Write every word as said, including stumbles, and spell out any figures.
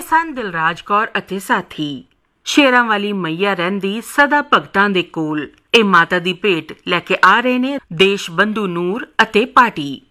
ਸਨ ਦਿਲਰਾਜ ਕੌਰ ਅਤੇ ਸਾਥੀ। ਸ਼ੇਰਾਂ ਵਾਲੀ ਮਈਆ ਰਹਿੰਦੀ ਸਦਾ ਭਗਤਾਂ ਦੇ ਕੋਲ। ਇਹ ਮਾਤਾ ਦੀ ਭੇਟ ਲੈ ਕੇ ਆ ਰਹੇ ਨੇ ਦੇਸ਼ ਬੰਧੂ ਨੂਰ ਅਤੇ ਪਾਰਟੀ।